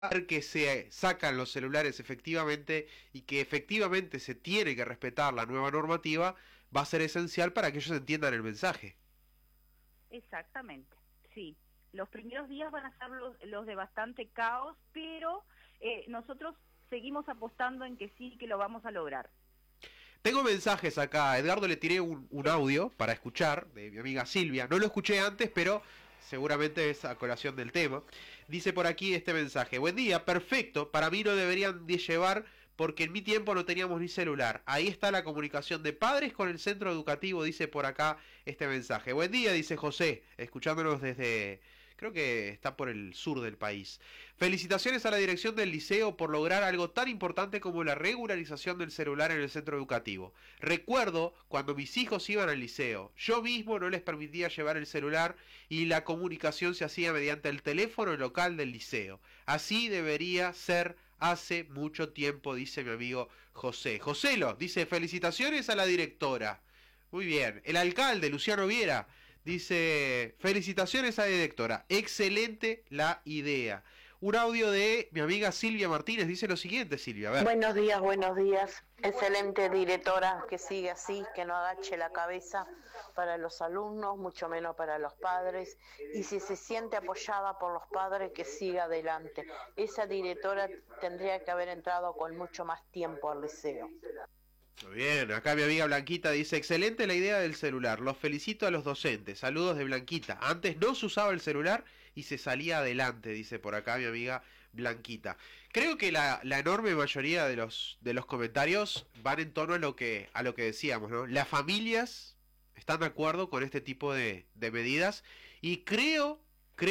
que se sacan los celulares efectivamente y que efectivamente se tiene que respetar la nueva normativa, va a ser esencial para que ellos entiendan el mensaje. Exactamente, sí. Los primeros días van a ser los de bastante caos, pero nosotros seguimos apostando en que sí, que lo vamos a lograr. Tengo mensajes acá, a Edgardo le tiré un audio para escuchar, de mi amiga Silvia, no lo escuché antes, pero seguramente es a colación del tema. Dice por aquí este mensaje: buen día, perfecto, para mí no deberían de llevar porque en mi tiempo no teníamos ni celular. Ahí está la comunicación de padres con el centro educativo, dice por acá este mensaje. Buen día, dice José, escuchándonos desde... Creo que está por el sur del país. Felicitaciones a la dirección del liceo por lograr algo tan importante como la regularización del celular en el centro educativo. Recuerdo cuando mis hijos iban al liceo. Yo mismo no les permitía llevar el celular y la comunicación se hacía mediante el teléfono local del liceo. Así debería ser hace mucho tiempo, dice mi amigo José. Joselo dice: felicitaciones a la directora. Muy bien. El alcalde, Luciano Viera, dice: felicitaciones a la directora. Excelente la idea. Un audio de mi amiga Silvia Martínez dice lo siguiente, Silvia, a ver. Buenos días, buenos días. Excelente directora, que siga así, que no agache la cabeza para los alumnos, mucho menos para los padres. Y si se siente apoyada por los padres, que siga adelante. Esa directora tendría que haber entrado con mucho más tiempo al liceo. Muy bien, acá mi amiga Blanquita dice: excelente la idea del celular, los felicito a los docentes, saludos de Blanquita. Antes no se usaba el celular y se salía adelante, dice por acá mi amiga Blanquita. Creo que la enorme mayoría de los comentarios van en torno a lo que decíamos, ¿no? Las familias están de acuerdo con este tipo de medidas y creo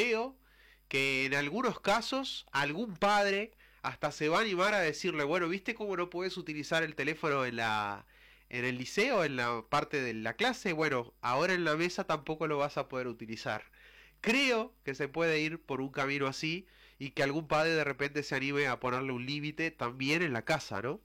que en algunos casos algún padre hasta se va a animar a decirle: bueno, ¿viste cómo no puedes utilizar el teléfono en el liceo, en la parte de la clase? Bueno, ahora en la mesa tampoco lo vas a poder utilizar. Creo que se puede ir por un camino así y que algún padre de repente se anime a ponerle un límite también en la casa, ¿no?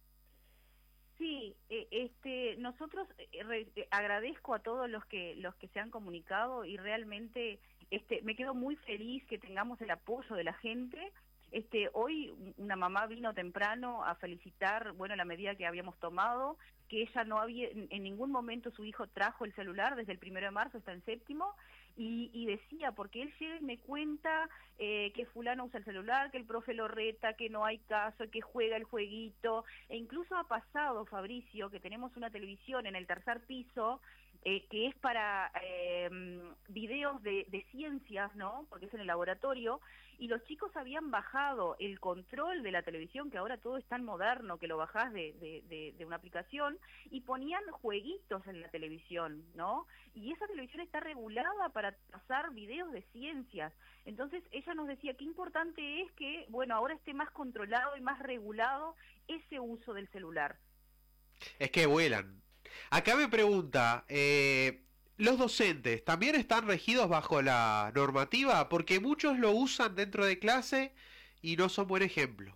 Sí, nosotros agradezco a todos los que se han comunicado y realmente me quedo muy feliz que tengamos el apoyo de la gente. Hoy una mamá vino temprano a felicitar, bueno, la medida que habíamos tomado, que ella no había, en ningún momento su hijo trajo el celular, desde el 1 de marzo está en séptimo, y decía, porque él llega y me cuenta que fulano usa el celular, que el profe lo reta, que no hay caso, que juega el jueguito, e incluso ha pasado, Fabricio, que tenemos una televisión en el tercer piso, que es para videos de ciencias, ¿no? Porque es en el laboratorio, y los chicos habían bajado el control de la televisión, que ahora todo es tan moderno que lo bajás de una aplicación, y ponían jueguitos en la televisión, ¿no? Y esa televisión está regulada para pasar videos de ciencias. Entonces ella nos decía qué importante es que, bueno, ahora esté más controlado y más regulado ese uso del celular. Es que vuelan. Acá me pregunta, ¿los docentes también están regidos bajo la normativa? Porque muchos lo usan dentro de clase y no son buen ejemplo.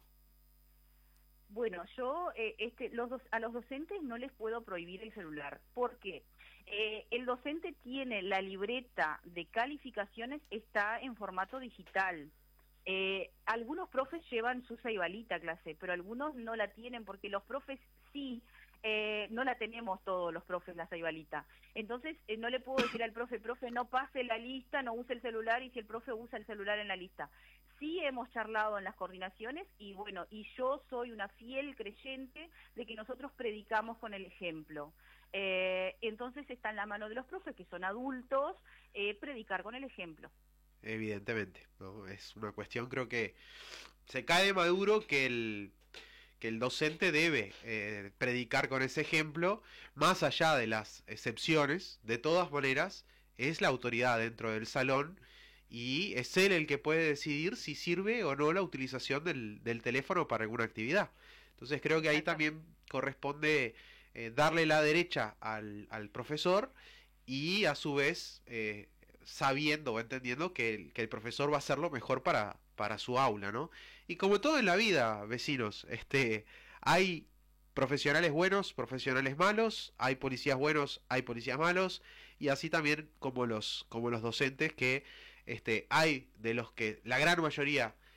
Bueno, yo a los docentes no les puedo prohibir el celular. ¿Por qué? El docente tiene la libreta de calificaciones, está en formato digital. Algunos profes llevan su ceibalita a clase, pero algunos no la tienen porque los profes sí, no la tenemos todos los profes la ceibalita. Entonces no le puedo decir al profe, no pase la lista, no use el celular, y si el profe usa el celular en la lista. Sí hemos charlado en las coordinaciones y bueno, y yo soy una fiel creyente de que nosotros predicamos con el ejemplo. Entonces está en la mano de los profes, que son adultos, predicar con el ejemplo. Evidentemente, ¿no? Es una cuestión, creo que se cae de maduro que el docente debe predicar con ese ejemplo, más allá de las excepciones. De todas maneras, es la autoridad dentro del salón y es él el que puede decidir si sirve o no la utilización del teléfono para alguna actividad. Entonces creo que ahí también corresponde darle la derecha al profesor y a su vez sabiendo o entendiendo que el profesor va a hacer lo mejor para su aula, ¿no? Y como todo en la vida, vecinos, hay profesionales buenos, profesionales malos, hay policías buenos, hay policías malos, y así también como los docentes que hay de los que la gran mayoría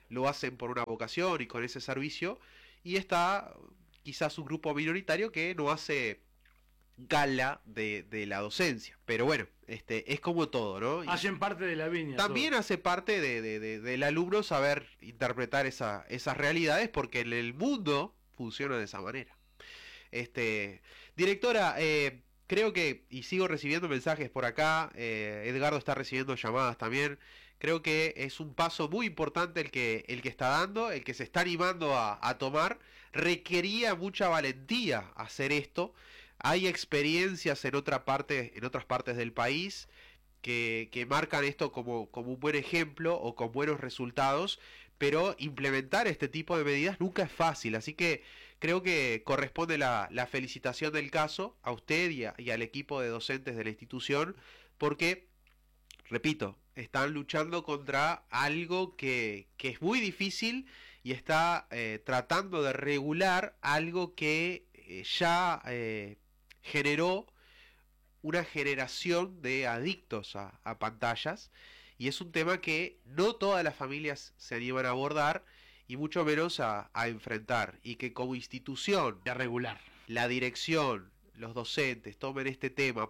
lo hacen por una vocación y con ese servicio, y está quizás un grupo minoritario que no hace gala de la docencia. Pero bueno, es como todo, ¿no? Hacen parte de la viña. También todo. hace parte del alumno saber interpretar esas realidades, porque en el mundo funciona de esa manera. Directora, creo que, y sigo recibiendo mensajes por acá, Edgardo está recibiendo llamadas también. Creo que es un paso muy importante el que está dando, el que se está animando a tomar. Requería mucha valentía hacer esto. Hay experiencias en otras partes del país que marcan esto como un buen ejemplo o con buenos resultados, pero implementar este tipo de medidas nunca es fácil, así que creo que corresponde la felicitación del caso a usted y al equipo de docentes de la institución, porque, repito, están luchando contra algo que es muy difícil y está tratando de regular algo que ya generó una generación de adictos a pantallas, y es un tema que no todas las familias se animan a abordar y mucho menos a enfrentar, y que como institución, De regular. la dirección, los docentes tomen este tema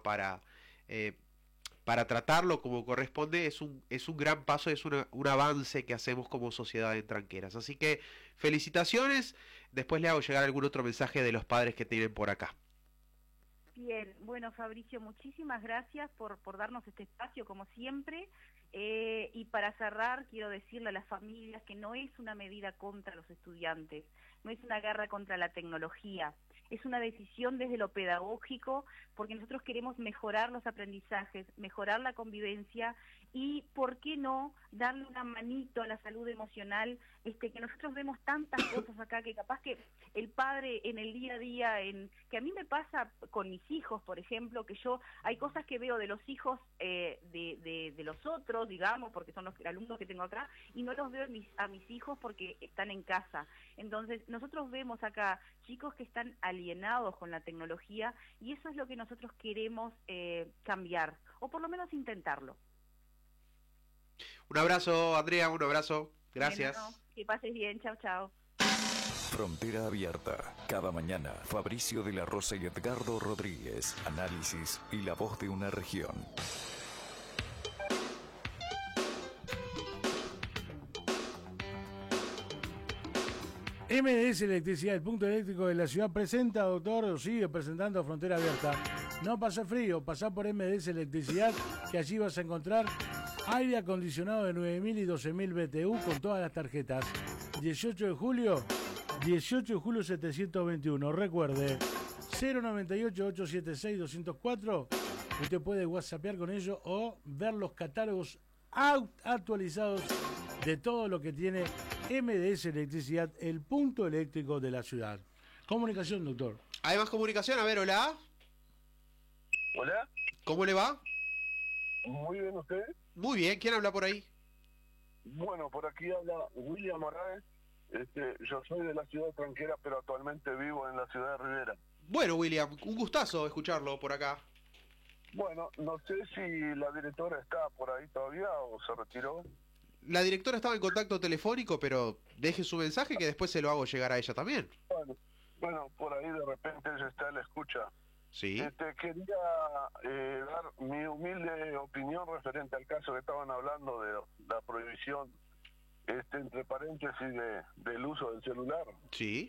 para tratarlo como corresponde, es un gran paso, es un avance que hacemos como sociedad en Tranqueras. Así que felicitaciones, después le hago llegar algún otro mensaje de los padres que tienen por acá. Bien, bueno, Fabricio, muchísimas gracias por darnos este espacio, como siempre. Y para cerrar, quiero decirle a las familias que no es una medida contra los estudiantes, no es una guerra contra la tecnología, es una decisión desde lo pedagógico, porque nosotros queremos mejorar los aprendizajes, mejorar la convivencia y, ¿por qué no?, darle una manito a la salud emocional, que nosotros vemos tantas cosas acá que capaz que el padre en el día a día, que a mí me pasa con mis hijos, por ejemplo, que hay cosas que veo de los hijos de los otros, digamos, porque son los alumnos que tengo acá, y no los veo a mis hijos porque están en casa. Entonces, nosotros vemos acá chicos que están alienados con la tecnología, y eso es lo que nosotros queremos cambiar, o por lo menos intentarlo. Un abrazo, Andrea, un abrazo. Gracias. Bueno, que pases bien, chao, chao. Frontera Abierta. Cada mañana, Fabricio de la Rosa y Edgardo Rodríguez. Análisis y la voz de una región. MDS Electricidad, el punto eléctrico de la ciudad, presenta, doctor, sigue presentando Frontera Abierta. No pasa frío, pasá por MDS Electricidad, que allí vas a encontrar aire acondicionado de 9.000 y 12.000 BTU con todas las tarjetas. 18 de julio 721. Recuerde, 098-876-204. Usted puede whatsappear con ellos o ver los catálogos actualizados de todo lo que tiene MDS Electricidad, el punto eléctrico de la ciudad. Comunicación, doctor. ¿Hay más comunicación? A ver, hola. Hola. ¿Cómo le va? Muy bien, ¿usted? Muy bien, ¿quién habla por ahí? Bueno, por aquí habla William Morales. Yo soy de la ciudad de Tranquera, pero actualmente vivo en la ciudad de Rivera. Bueno, William, un gustazo escucharlo por acá. Bueno, no sé si la directora está por ahí todavía o se retiró. La directora estaba en contacto telefónico, pero deje su mensaje que después se lo hago llegar a ella también. Bueno, por ahí de repente ella está en la escucha. Sí. Quería dar mi humilde opinión referente al caso que estaban hablando de la prohibición, entre paréntesis, del uso del celular. Sí.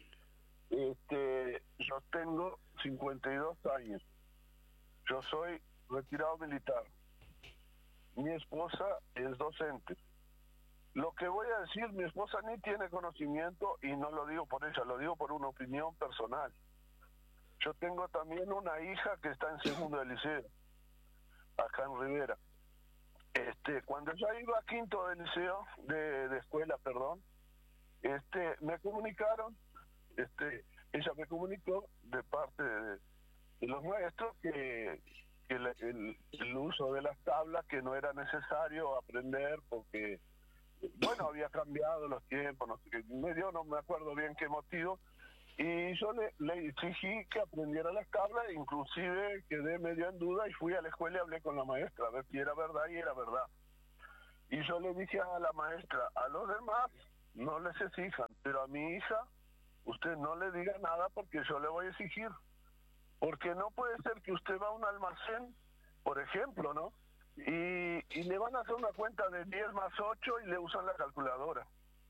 Yo tengo 52 años. Yo soy retirado militar. Mi esposa es docente. Lo que voy a decir, mi esposa ni tiene conocimiento, y no lo digo por ella, lo digo por una opinión personal. Yo tengo también una hija que está en segundo de liceo, acá en Rivera. Cuando yo iba a quinto de liceo, de escuela, perdón, me comunicaron, ella me comunicó de parte de los maestros que el uso de las tablas, que no era necesario aprender porque, bueno, había cambiado los tiempos, no sé qué, no me acuerdo bien qué motivo, y yo le exigí que aprendiera las tablas, inclusive quedé medio en duda y fui a la escuela y hablé con la maestra a ver si era verdad, y era verdad. Y yo le dije a la maestra, a los demás no les exijan, pero a mi hija usted no le diga nada porque yo le voy a exigir. Porque no puede ser que usted va a un almacén, por ejemplo, ¿no? Y le van a hacer una cuenta de 10 más 8 y le usan la calculadora.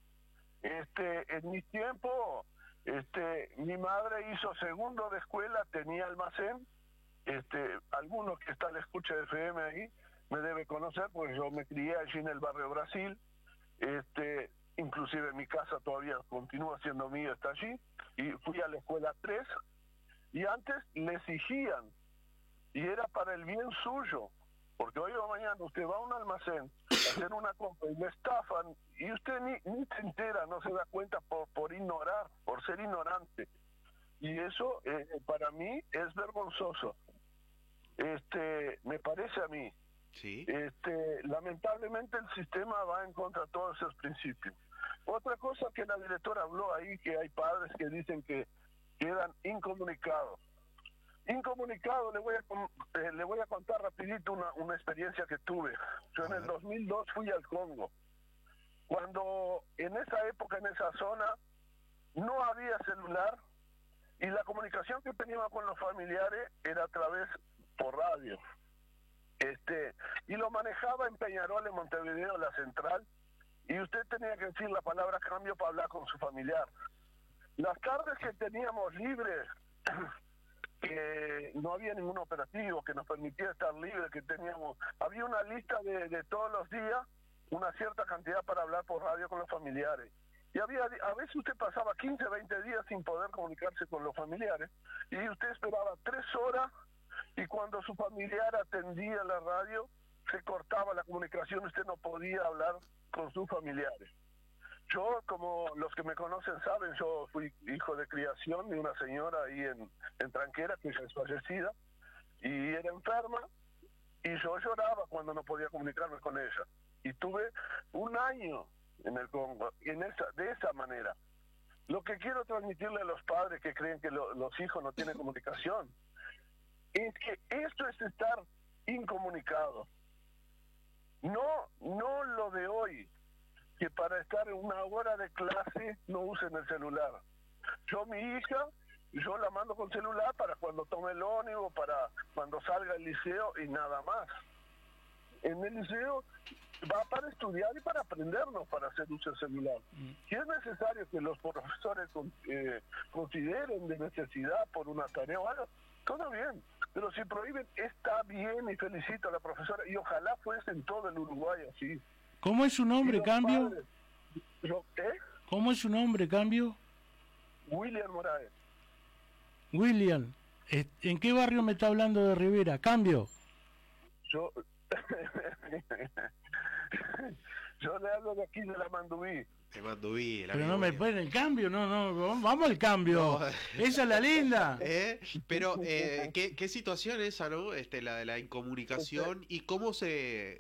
En mi tiempo, mi madre hizo segundo de escuela, tenía almacén. Alguno que está a la escucha de FM ahí me debe conocer, pues yo me crié allí en el barrio Brasil. Inclusive mi casa todavía continúa siendo mía, está allí. Y fui a la escuela 3. Y antes le exigían, y era para el bien suyo, porque hoy o mañana usted va a un almacén a hacer una compra y le estafan, y usted ni se entera, no se da cuenta por ignorar, por ser ignorante. Y eso para mí es vergonzoso. Me parece a mí. Sí. Lamentablemente el sistema va en contra de todos esos principios. Otra cosa que la directora habló ahí, que hay padres que dicen que quedan incomunicados. Incomunicados, le voy a contar rapidito una experiencia que tuve. Yo en el 2002 fui al Congo. Cuando en esa época, en esa zona, no había celular y la comunicación que teníamos con los familiares era a través por radio. Y lo manejaba en Peñarol, en Montevideo, la central, y usted tenía que decir la palabra cambio para hablar con su familiar. Las tardes que teníamos libres, que no había ningún operativo que nos permitía estar libres, que teníamos, había una lista de todos los días, una cierta cantidad para hablar por radio con los familiares. Y a veces usted pasaba 15, 20 días sin poder comunicarse con los familiares, y usted esperaba 3 horas, y cuando su familiar atendía la radio, se cortaba la comunicación, usted no podía hablar con sus familiares. Yo, como los que me conocen saben, yo fui hijo de criación de una señora ahí en Tranquera, que ya es fallecida, y era enferma, y yo lloraba cuando no podía comunicarme con ella. Y tuve un año en el Congo, de esa manera. Lo que quiero transmitirle a los padres que creen que los hijos no tienen comunicación, es que esto es estar incomunicado. No lo de hoy, que para estar en una hora de clase no usen el celular. Mi hija, yo la mando con celular para cuando tome el ómnibus, para cuando salga al liceo y nada más. En el liceo va para estudiar y para aprendernos para hacer uso del celular. Si es necesario que los profesores consideren de necesidad por una tarea o algo, todo bien. Pero si prohíben, está bien, y felicito a la profesora, y ojalá fuese en todo el Uruguay así. ¿Cómo es su nombre, Cambio? ¿Cómo es su nombre, Cambio? William Moraes. William, ¿en qué barrio me está hablando de Rivera? Cambio. Yo le hablo de aquí, de la Mandubí. De Mandubí. Pero no me ponen el Cambio, no, vamos al Cambio. No. Esa es la linda. Pero, ¿qué situación esa, no? La de la incomunicación y cómo se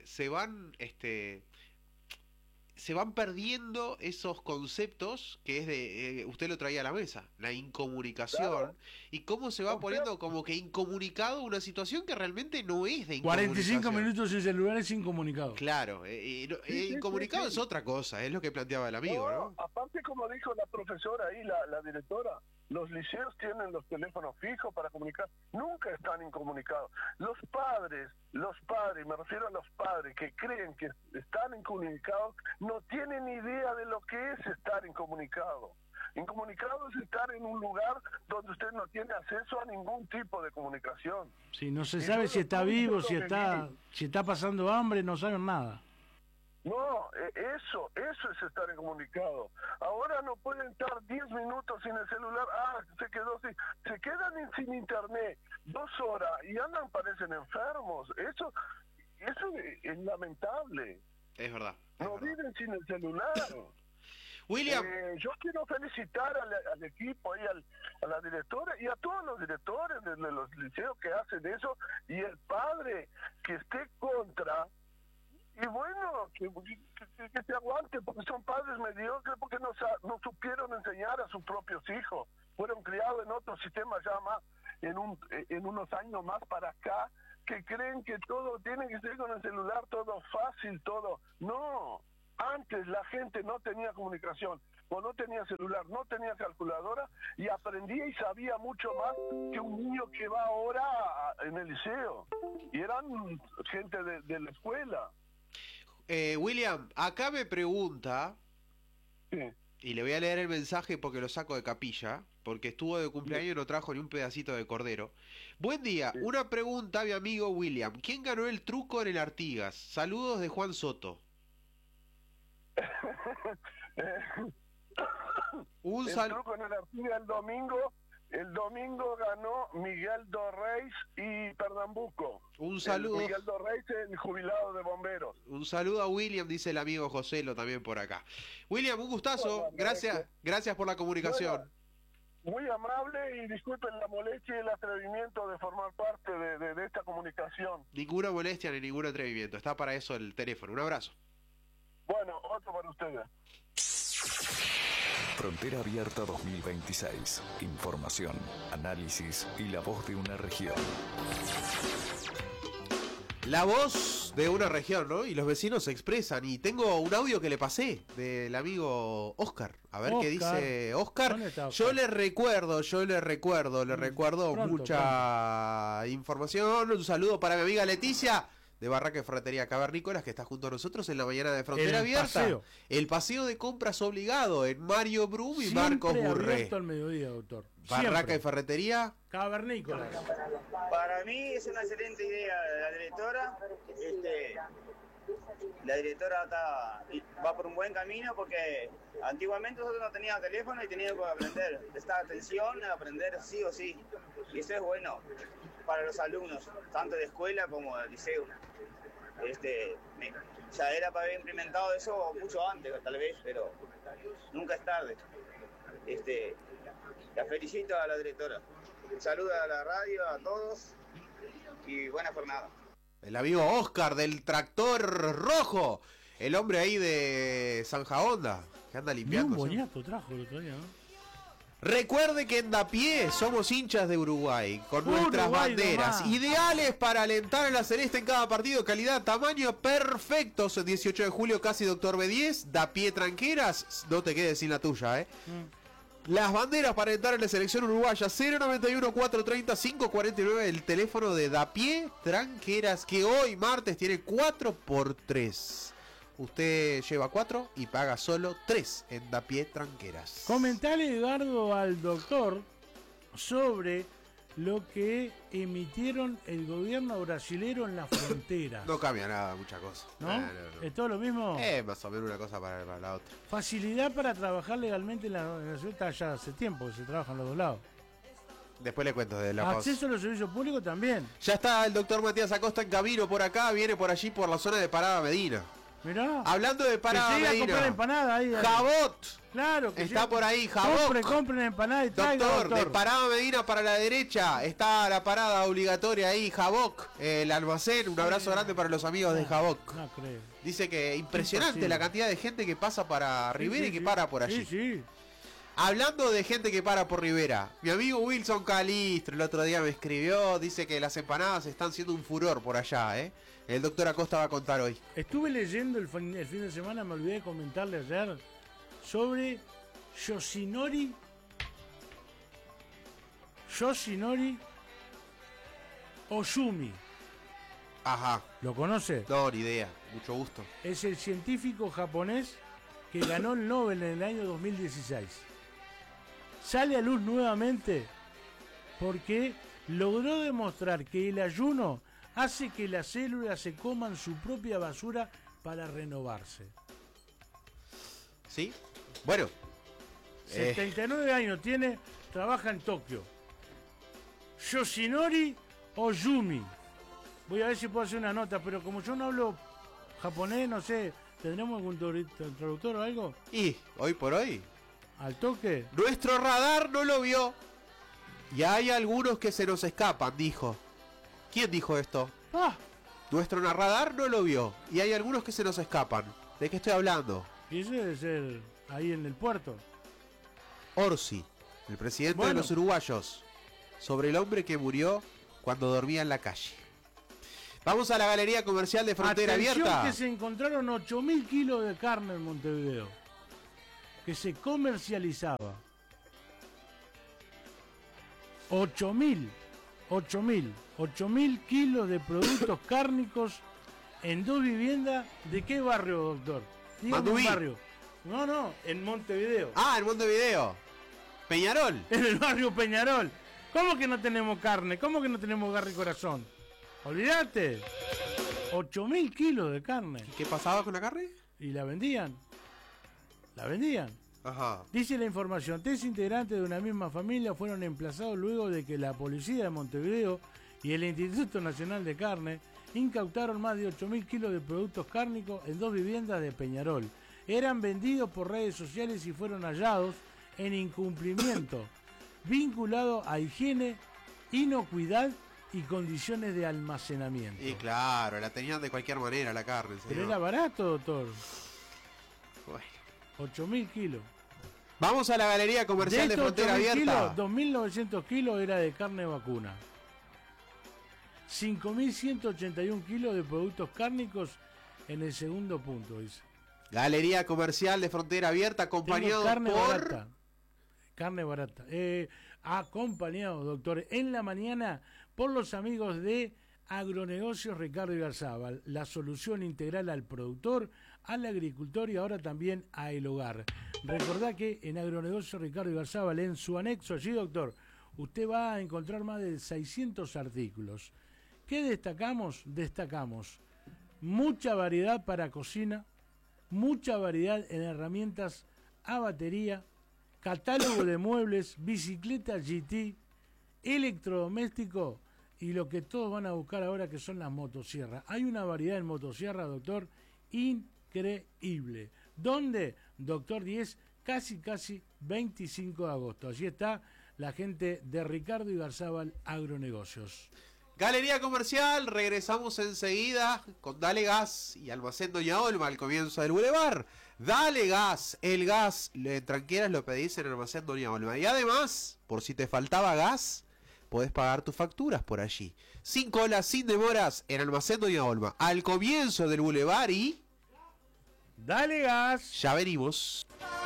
van perdiendo esos conceptos que es usted lo traía a la mesa, la incomunicación, claro. Y cómo se va poniendo como que incomunicado una situación que realmente no es de incomunicación. 45 minutos sin celular es incomunicado. Claro, incomunicado es otra cosa, es lo que planteaba el amigo, ¿no? Aparte, como dijo la profesora ahí, la directora, los liceos tienen los teléfonos fijos para comunicar, nunca están incomunicados. Los padres, me refiero a los padres que creen que están incomunicados, no tienen idea de lo que es estar incomunicado. Incomunicado es estar en un lugar donde usted no tiene acceso a ningún tipo de comunicación. Sí, no se sabe si está vivo, si está pasando hambre, no saben nada. No, eso es estar incomunicado. Ahora no pueden estar 10 minutos sin el celular, se quedó sin, se quedan sin internet 2 horas y andan, parecen enfermos. Eso es lamentable. Es verdad. No viven sin el celular. William. Yo quiero felicitar al equipo y a la directora y a todos los directores de los liceos que hacen eso, y el padre que esté contra. Y bueno, que se aguante, porque son padres mediocres, porque no supieron enseñar a sus propios hijos. Fueron criados en otro sistema ya más, en unos años más para acá, que creen que todo tiene que ser con el celular, todo fácil, todo. No, Antes la gente no tenía comunicación, o no tenía celular, no tenía calculadora, y aprendía y sabía mucho más que un niño que va ahora en el liceo. Y eran gente de la escuela. William, acá me pregunta, Sí. y le voy a leer el mensaje porque lo saco de capilla, porque estuvo de cumpleaños y no trajo ni un pedacito de cordero. Buen día, Sí. una pregunta a mi amigo William. ¿Quién ganó el truco en el Artigas? Saludos de Juan Soto. Un El truco en el Artigas el domingo ganó Miguel Dorreis y Pernambuco. Un saludo. Miguel Dorreis, el jubilado de bomberos. Un saludo a William, dice el amigo Joselo también por acá. William, un gustazo. Gracias por la comunicación. Muy amable, y disculpen la molestia y el atrevimiento de formar parte de esta comunicación. Ninguna molestia ni ningún atrevimiento. Está para eso el teléfono. Un abrazo. Bueno, otro para ustedes. Frontera Abierta 2026. Información, análisis y la voz de una región. La voz de una región, ¿no? Y los vecinos se expresan. Y tengo un audio que le pasé del amigo Oscar. A ver qué dice Oscar. ¿Dónde está Oscar? Yo le recuerdo Pronto, mucha información. Un saludo para mi amiga Leticia, de Barraca y Ferretería Cavernícolas, que está junto a nosotros en la mañana de Frontera Abierta. Paseo. El paseo de compras obligado en Mario Brum y Siempre Marcos Burré. abierto al mediodía, doctor. Barraca Siempre. y Ferretería. Cavernícolas. Para mí es una excelente idea de la directora. La directora va por un buen camino, porque antiguamente nosotros no teníamos teléfono y teníamos que aprender, prestar atención, aprender sí o sí. Y eso es bueno para los alumnos, tanto de escuela como de liceo. Ya era para haber implementado eso mucho antes, tal vez, pero nunca es tarde. La felicito a la directora. Saludos a la radio, a todos, y buena jornada. El amigo Oscar del Tractor Rojo. El hombre ahí de Zanja Honda, que anda Ni un limpiando. boñato trajo el otro día, ¿no? Recuerde que en Dapié somos hinchas de Uruguay, con nuestras Uruguay banderas, nomás. ideales para alentar a la celeste en cada partido, calidad, tamaño perfectos. 18 de julio, casi Doctor B10, Dapié Tranqueras, no te quedes sin la tuya, Las banderas para alentar a la selección uruguaya, 091-430-549, el teléfono de Dapié Tranqueras, que hoy martes tiene 4x3. Usted lleva 4 y paga solo 3 en Dapié Tranqueras. Comentale, Eduardo, al doctor sobre lo que emitieron el gobierno brasilero en la frontera. No cambia nada, mucha cosa. ¿No? ¿Es todo lo mismo? Más o menos una cosa para la otra. Facilidad para trabajar legalmente en la ciudad, ya hace tiempo que se trabaja en los dos lados. Después le cuento de la pausa. Acceso a los servicios públicos también. Ya está el doctor Matías Acosta en camino por acá, viene por allí por la zona de Parada Medina. Mirá. Hablando de Parada Que llegue a Medina. comprar empanada ahí. Jabot. Claro que Está llegue. por ahí, Jabot. Compren empanada y traiga, Doctor, doctor. de Parada Medina para la derecha está la parada obligatoria ahí, Jabok, el almacén. Un abrazo grande para los amigos de Jabok. No creo. Dice que impresionante Imposible. la cantidad de gente que pasa para Rivera Sí, y que sí. para por allí. Sí. Hablando de gente que para por Rivera, mi amigo Wilson Calistro el otro día me escribió, dice que las empanadas están siendo un furor por allá, El doctor Acosta va a contar hoy. Estuve leyendo el fin de semana, me olvidé de comentarle ayer, sobre Yoshinori Oyumi. Ajá. ¿Lo conoce? No, ni idea. Mucho gusto. Es el científico japonés que ganó el Nobel en el año 2016. Sale a luz nuevamente porque logró demostrar que el ayuno hace que las células se coman su propia basura para renovarse. ¿Sí? Bueno. 79 años tiene, trabaja en Tokio. Yoshinori Oyumi. Voy a ver si puedo hacer una nota, pero como yo no hablo japonés, no sé, ¿tendremos algún traductor o algo? Y hoy por hoy, ¿Al toque? nuestro radar no lo vio. Y hay algunos que se nos escapan, dijo. ¿Quién dijo esto? ¡Ah! Nuestro radar no lo vio. Y hay algunos que se nos escapan. ¿De qué estoy hablando? Y ese debe ser ahí en el puerto. Orsi, el presidente de Bueno. los uruguayos, sobre el hombre que murió cuando dormía en la calle. Vamos a la galería comercial de Frontera Atención, Abierta. Que se encontraron 8.000 kilos de carne en Montevideo, que se comercializaba. 8.000 kilos de productos cárnicos en 2 viviendas. ¿De qué barrio, doctor? Dígame Manduí. un barrio. No, en Montevideo. En Montevideo. Peñarol. En el barrio Peñarol. ¿Cómo que no tenemos carne? ¿Cómo que no tenemos garra y corazón? Olvídate. 8.000 kilos de carne. ¿Qué pasaba con la carne? Y la vendían. Ajá. Dice la información, 3 integrantes de una misma familia fueron emplazados luego de que la policía de Montevideo y el Instituto Nacional de Carne incautaron más de 8.000 kilos de productos cárnicos en 2 viviendas de Peñarol. Eran vendidos por redes sociales y fueron hallados en incumplimiento vinculado a higiene, inocuidad y condiciones de almacenamiento. Y claro, la tenían de cualquier manera la carne. Pero señor. era barato, doctor. Bueno. 8.000 kilos. Vamos a la galería comercial de estos Frontera 8.000 Abierta. kilos, 2.900 kilos era de carne vacuna. 5.181 kilos de productos cárnicos en el segundo punto, dice. Galería comercial de Frontera Abierta, acompañado Carne por... barata. Carne barata. Acompañado, doctor, en la mañana por los amigos de Agronegocios Ricardo Igarzábal. La solución integral al productor, al agricultor y ahora también a el hogar. Recordá que en Agronegocios Ricardo Igarzábal, en su anexo allí, doctor, usted va a encontrar más de 600 artículos. ¿Qué destacamos? Destacamos mucha variedad para cocina, mucha variedad en herramientas a batería, catálogo de muebles, bicicleta GT, electrodoméstico y lo que todos van a buscar ahora, que son las motosierras. Hay una variedad en motosierra, doctor, increíble. ¿Dónde? Doctor 10, casi 25 de agosto. Allí está la gente de Ricardo Igarzábal Agronegocios. Galería comercial, regresamos enseguida con Dale Gas y Almacén Doña Olma al comienzo del bulevar. Dale Gas, el gas, tranquilas lo pedís en Almacén Doña Olma. Y además, por si te faltaba gas, podés pagar tus facturas por allí. Sin colas, sin demoras, en Almacén Doña Olma, al comienzo del bulevar y... Dale Gas. Ya venimos.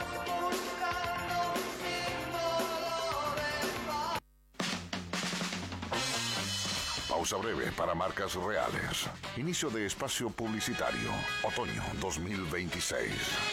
Pausa breve para marcas reales. Inicio de espacio publicitario. Otoño 2026.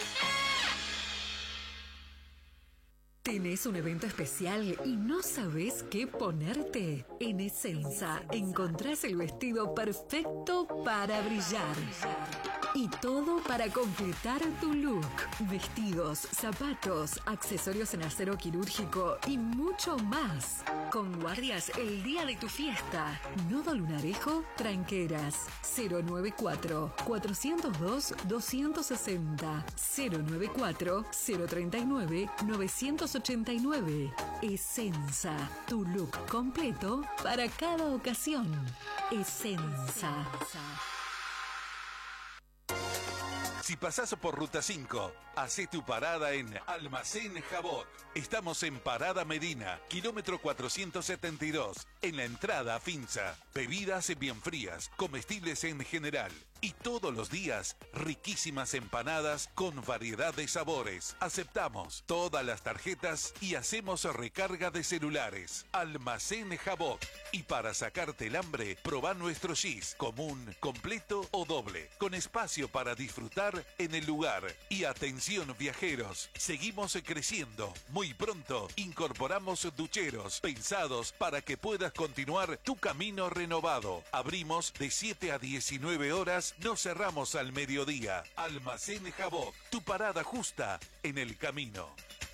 ¿Tenés un evento especial y no sabés qué ponerte? En Essenza encontrás el vestido perfecto para brillar. Y todo para completar tu look. Vestidos, zapatos, accesorios en acero quirúrgico y mucho más. Con guardias el día de tu fiesta. Nodo Lunarejo, Tranqueras. 094-402-260. 094-039-989. Essenza, tu look completo para cada ocasión. Essenza. Si pasás por Ruta 5, hacé tu parada en Almacén Jabot. Estamos en Parada Medina, kilómetro 472, en la entrada a Finza. Bebidas bien frías, comestibles en general. Y todos los días, riquísimas empanadas con variedad de sabores. Aceptamos todas las tarjetas y hacemos recarga de celulares. Almacén Jabot. Y para sacarte el hambre, probá nuestro gis, común, completo o doble, con espacio para disfrutar en el lugar. Y atención viajeros, seguimos creciendo. Muy pronto incorporamos ducheros pensados para que puedas continuar tu camino renovado. Abrimos de 7 a 19 horas, no cerramos al mediodía. Almacén Jabot, tu parada justa en el camino.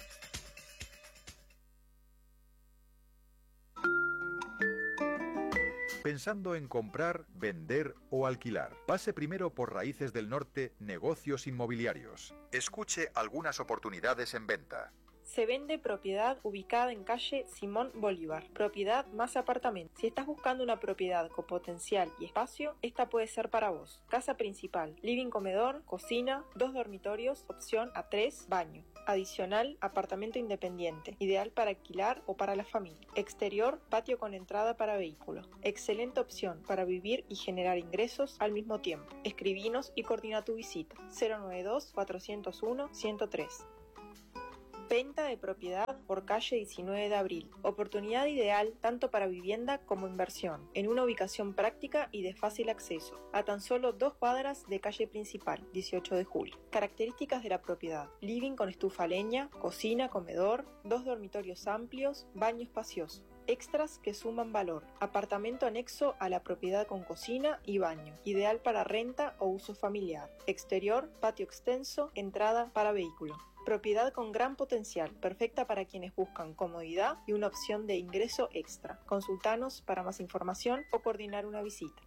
Pensando en comprar, vender o alquilar. Pase primero por Raíces del Norte, Negocios Inmobiliarios. Escuche algunas oportunidades en venta. Se vende propiedad ubicada en calle Simón Bolívar, propiedad más apartamento. Si estás buscando una propiedad con potencial y espacio, esta puede ser para vos. Casa principal, living comedor, cocina, 2 dormitorios, opción a 3, baño. Adicional, apartamento independiente, ideal para alquilar o para la familia. Exterior, patio con entrada para vehículo. Excelente opción para vivir y generar ingresos al mismo tiempo. Escribinos y coordina tu visita. 092-401-103. Venta de propiedad por calle 19 de abril. Oportunidad ideal tanto para vivienda como inversión, en una ubicación práctica y de fácil acceso, a tan solo 2 cuadras de calle principal, 18 de julio. Características de la propiedad: living con estufa a leña, cocina, comedor, 2 dormitorios amplios, baño espacioso. Extras que suman valor: apartamento anexo a la propiedad con cocina y baño, ideal para renta o uso familiar. Exterior, patio extenso, entrada para vehículo. Propiedad con gran potencial, perfecta para quienes buscan comodidad y una opción de ingreso extra. Consultanos para más información o coordinar una visita.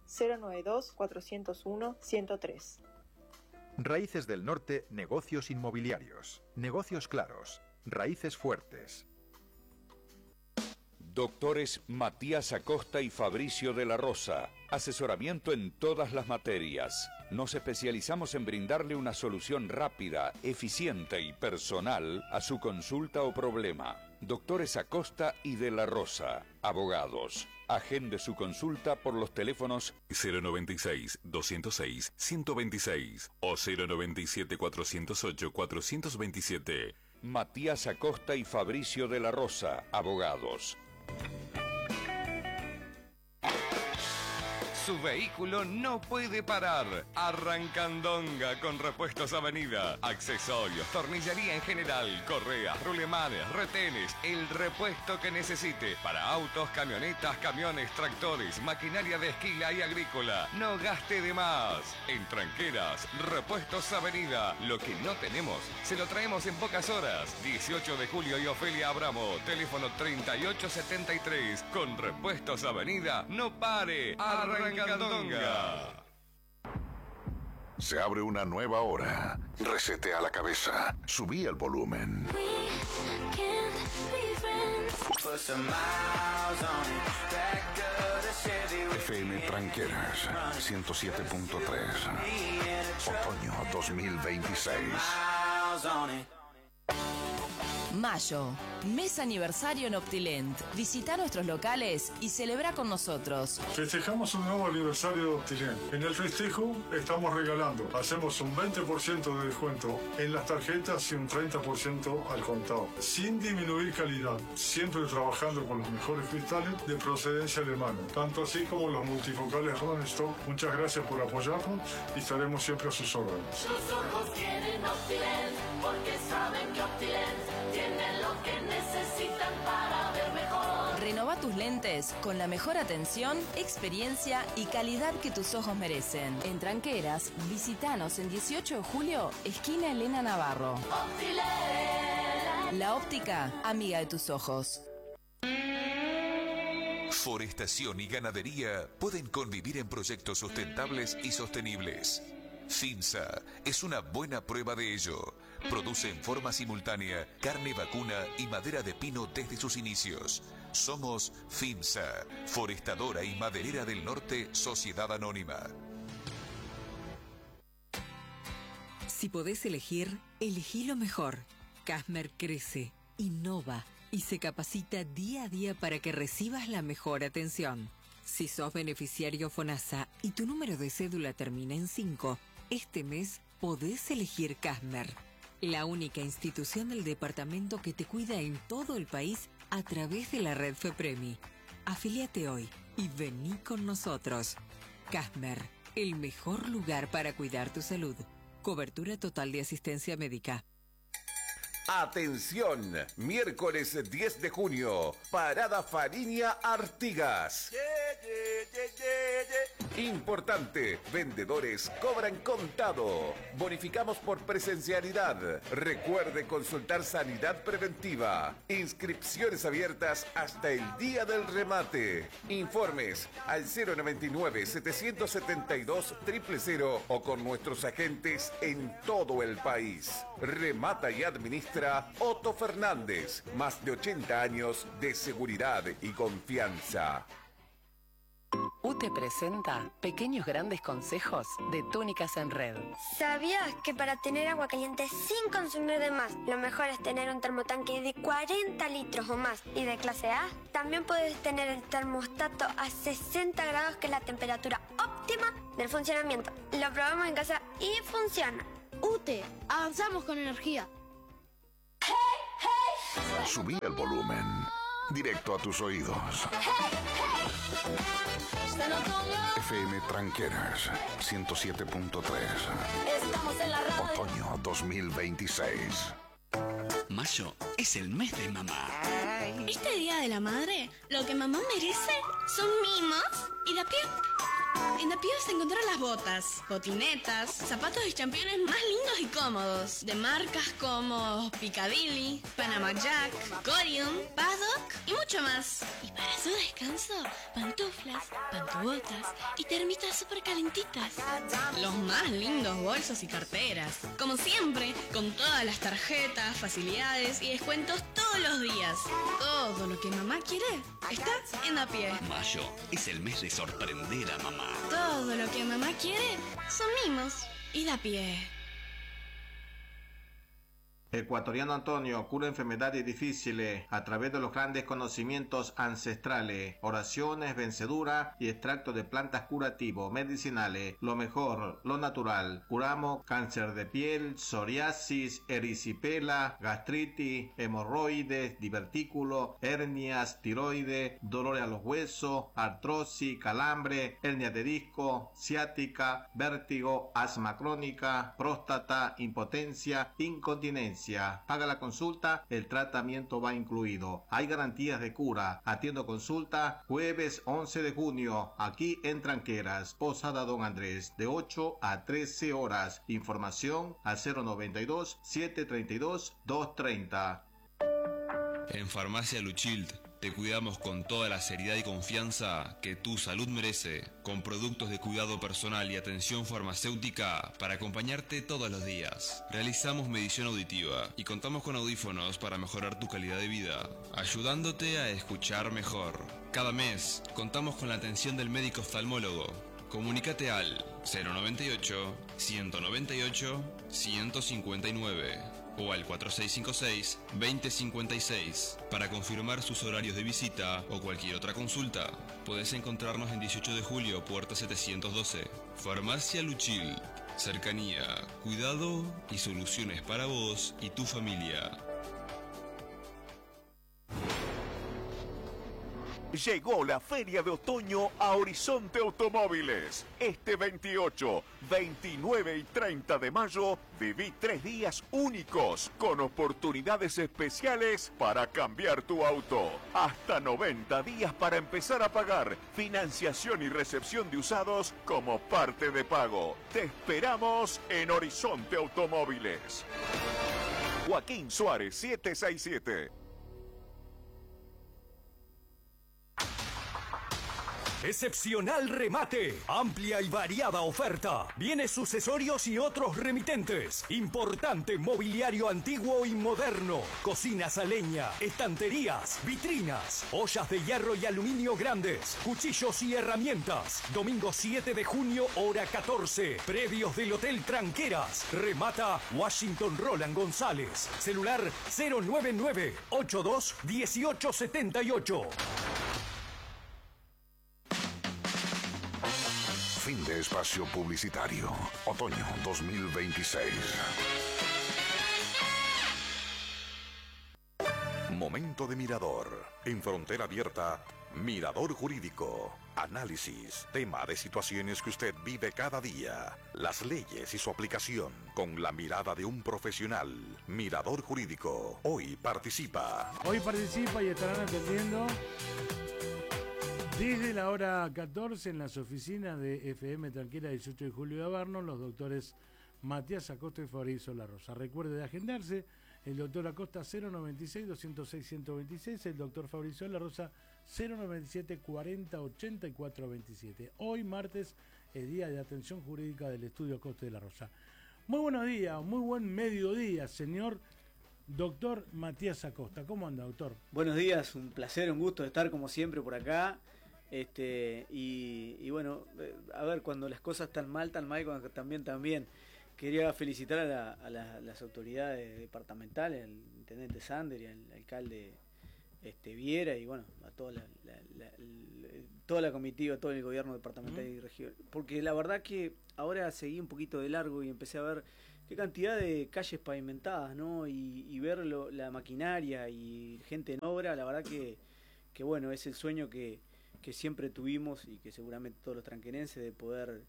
092-401-103. Raíces del Norte, negocios inmobiliarios. Negocios claros. Raíces fuertes. Doctores Matías Acosta y Fabricio de la Rosa. Asesoramiento en todas las materias. Nos especializamos en brindarle una solución rápida, eficiente y personal a su consulta o problema. Doctores Acosta y de la Rosa. Abogados. Agende su consulta por los teléfonos 096-206-126 o 097-408-427. Matías Acosta y Fabricio de la Rosa. Abogados. Su vehículo no puede parar. Arrancandonga con Repuestos Avenida. Accesorios, tornillería en general, correas, rulemanes, retenes, el repuesto que necesite para autos, camionetas, camiones, tractores, maquinaria de esquila y agrícola. No gaste de más. En Tranqueras, Repuestos Avenida. Lo que no tenemos, se lo traemos en pocas horas. 18 de julio y Ofelia Abramo. Teléfono 3873. Con Repuestos Avenida, no pare. Arrancandonga. Se abre una nueva hora. Resetea la cabeza. Subí el volumen. FM Tranqueras 107.3. Otoño 2026. Mayo, mes aniversario en Optilent. Visita nuestros locales y celebra con nosotros. Festejamos un nuevo aniversario de Optilent. En el festejo estamos regalando. Hacemos un 20% de descuento en las tarjetas y un 30% al contado. Sin disminuir calidad. Siempre trabajando con los mejores cristales de procedencia alemana. Tanto así como los multifocales Rodenstock. Muchas gracias por apoyarnos y estaremos siempre a sus órdenes. Sus ojos tienen Optilent porque saben que Optilent tienen lo que necesitan para ver mejor. Renova tus lentes con la mejor atención, experiencia y calidad que tus ojos merecen. En Tranqueras, visitanos en 18 de julio, esquina Elena Navarro. Optilent. La óptica, amiga de tus ojos. Forestación y ganadería pueden convivir en proyectos sustentables y sostenibles. FINSA es una buena prueba de ello. Produce en forma simultánea carne vacuna y madera de pino desde sus inicios. Somos FINSA, Forestadora y Maderera del Norte, Sociedad Anónima. Si podés elegir, elegí lo mejor. Casmer crece, innova y se capacita día a día para que recibas la mejor atención. Si sos beneficiario FONASA y tu número de cédula termina en 5, este mes podés elegir Casmer, la única institución del departamento que te cuida en todo el país a través de la red FEPREMI. Afíliate hoy y vení con nosotros. Casmer, el mejor lugar para cuidar tu salud. Cobertura total de asistencia médica. Atención, miércoles 10 de junio, Parada Fariña Artigas. Importante, vendedores cobran contado. Bonificamos por presencialidad. Recuerde consultar sanidad preventiva. Inscripciones abiertas hasta el día del remate. Informes al 099-772-000 o con nuestros agentes en todo el país. Remata y administra Otto Fernández. Más de 80 años de seguridad y confianza. UTE presenta Pequeños Grandes Consejos de Túnicas en Red. ¿Sabías que para tener agua caliente sin consumir de más, lo mejor es tener un termotanque de 40 litros o más y de clase A? También puedes tener el termostato a 60 grados, que es la temperatura óptima del funcionamiento. Lo probamos en casa y funciona. UTE, avanzamos con energía. Subí el volumen. Directo a tus oídos. FM Tranqueras 107.3. Estamos en la radio. Otoño 2026. Mayo es el mes de mamá. Este Día de la Madre, lo que mamá merece son mimos y de a pie. En Dapie vas a encontrar las botas, botinetas, zapatos y championes más lindos y cómodos, de marcas como Piccadilly, Panama Jack, Corium, Paddock y mucho más. Y para su descanso, pantuflas, pantubotas y termitas súper calentitas. Los más lindos bolsos y carteras. Como siempre, con todas las tarjetas, facilidades y descuentos todos los días. Todo lo que mamá quiere está en Dapie. Mayo es el mes de sorprender a mamá. Todo lo que mamá quiere son mimos y Dapie. Ecuatoriano Antonio cura enfermedades difíciles a través de los grandes conocimientos ancestrales, oraciones, vencedura y extractos de plantas curativos, medicinales, lo mejor, lo natural. Curamos cáncer de piel, psoriasis, erisipela, gastritis, hemorroides, divertículos, hernias, tiroides, dolores a los huesos, artrosis, calambre, hernia de disco, ciática, vértigo, asma crónica, próstata, impotencia, incontinencia. Paga la consulta, el tratamiento va incluido. Hay garantías de cura. Atiendo consulta jueves 11 de junio, aquí en Tranqueras, Posada Don Andrés, de 8 a 13 horas. Información al 092-732-230. En Farmacia Luchild te cuidamos con toda la seriedad y confianza que tu salud merece, con productos de cuidado personal y atención farmacéutica para acompañarte todos los días. Realizamos medición auditiva y contamos con audífonos para mejorar tu calidad de vida, ayudándote a escuchar mejor. Cada mes contamos con la atención del médico oftalmólogo. Comunícate al 098-198-159 o al 4656-2056 para confirmar sus horarios de visita o cualquier otra consulta. Puedes encontrarnos en 18 de julio, puerta 712. Farmacia Luchil. Cercanía, cuidado y soluciones para vos y tu familia. Llegó la Feria de Otoño a Horizonte Automóviles. Este 28, 29 y 30 de mayo viví 3 días únicos con oportunidades especiales para cambiar tu auto. Hasta 90 días para empezar a pagar. Financiación y recepción de usados como parte de pago. Te esperamos en Horizonte Automóviles. Joaquín Suárez 767. Excepcional remate, amplia y variada oferta, bienes sucesorios y otros remitentes, importante mobiliario antiguo y moderno, cocinas a leña, estanterías, vitrinas, ollas de hierro y aluminio grandes, cuchillos y herramientas. Domingo 7 de junio, hora 14, predios del Hotel Tranqueras. Remata Washington Roland González, celular 099-82-1878. Fin de espacio publicitario. Otoño 2026. Momento de Mirador. En Frontera Abierta, Mirador Jurídico. Análisis, tema de situaciones que usted vive cada día. Las leyes y su aplicación con la mirada de un profesional. Mirador Jurídico. Hoy participa. Hoy participa y estarán atendiendo desde la hora 14 en las oficinas de FM Tranquera 18 de julio de Averno, los doctores Matías Acosta y Fabrizio La Rosa. Recuerde de agendarse, el doctor Acosta 096-206-126, el doctor Fabrizio La Rosa 097-40-84-27. Hoy martes es día de atención jurídica del estudio Acosta de La Rosa. Muy buenos días, muy buen mediodía, señor doctor Matías Acosta. ¿Cómo anda, doctor? Buenos días, un placer, un gusto estar como siempre por acá. Y bueno, a ver, cuando las cosas están mal, cuando también. Quería felicitar a las autoridades departamentales, al intendente Sander y al alcalde Viera, y bueno, a toda la comitiva, todo el gobierno departamental y regional, porque la verdad que ahora seguí un poquito de largo y empecé a ver qué cantidad de calles pavimentadas, ¿no? Y ver la maquinaria y gente en obra. La verdad que bueno, es el sueño que siempre tuvimos y que seguramente todos los tranquerenses, de poder